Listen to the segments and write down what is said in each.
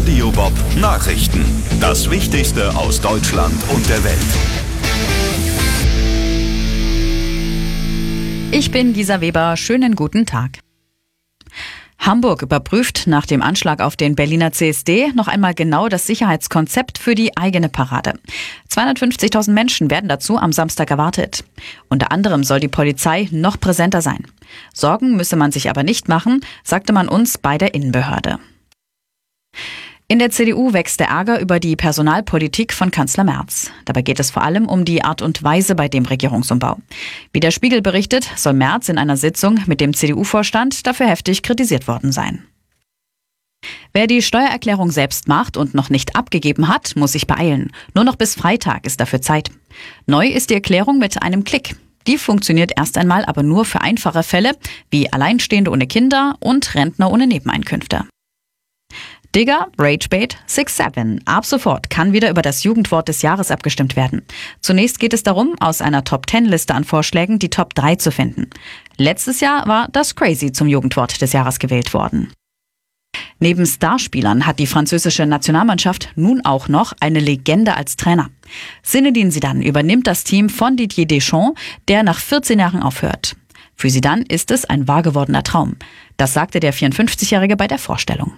Radio Bob Nachrichten. Das Wichtigste aus Deutschland und der Welt. Ich bin Lisa Weber. Schönen guten Tag. Hamburg überprüft nach dem Anschlag auf den Berliner CSD noch einmal genau das Sicherheitskonzept für die eigene Parade. 250.000 Menschen werden dazu am Samstag erwartet. Unter anderem soll die Polizei noch präsenter sein. Sorgen müsse man sich aber nicht machen, sagte man uns bei der Innenbehörde. In der CDU wächst der Ärger über die Personalpolitik von Kanzler Merz. Dabei geht es vor allem um die Art und Weise bei dem Regierungsumbau. Wie der Spiegel berichtet, soll Merz in einer Sitzung mit dem CDU-Vorstand dafür heftig kritisiert worden sein. Wer die Steuererklärung selbst macht und noch nicht abgegeben hat, muss sich beeilen. Nur noch bis Freitag ist dafür Zeit. Neu ist die Erklärung mit einem Klick. Die funktioniert erst einmal aber nur für einfache Fälle, wie Alleinstehende ohne Kinder und Rentner ohne Nebeneinkünfte. Digger, Ragebait, 6-7. Ab sofort kann wieder über das Jugendwort des Jahres abgestimmt werden. Zunächst geht es darum, aus einer Top-10-Liste an Vorschlägen die Top 3 zu finden. Letztes Jahr war das Crazy zum Jugendwort des Jahres gewählt worden. Neben Starspielern hat die französische Nationalmannschaft nun auch noch eine Legende als Trainer. Zinedine Zidane übernimmt das Team von Didier Deschamps, der nach 14 Jahren aufhört. Für Zidane ist es ein wahr gewordener Traum. Das sagte der 54-Jährige bei der Vorstellung.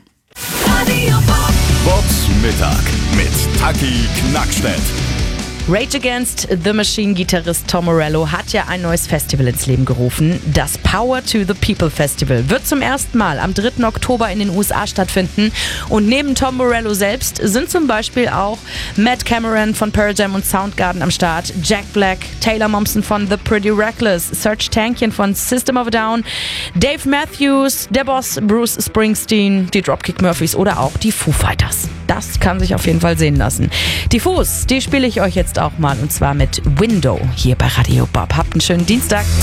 Bobs Mittag mit Taki Knackstedt. Rage Against the Machine-Gitarrist Tom Morello hat ja ein neues Festival ins Leben gerufen. Das Power to the People Festival wird zum ersten Mal am 3. Oktober in den USA stattfinden. Und neben Tom Morello selbst sind zum Beispiel auch Matt Cameron von Pearl Jam und Soundgarden am Start, Jack Black, Taylor Momsen von The Pretty Reckless, Serj Tankian von System of a Down, Dave Matthews, der Boss Bruce Springsteen, die Dropkick Murphys oder auch die Foo Fighters. Das kann sich auf jeden Fall sehen lassen. Die Foos, die spiele ich euch jetzt auch mal, und zwar mit Window hier bei Radio Bob. Habt einen schönen Dienstag.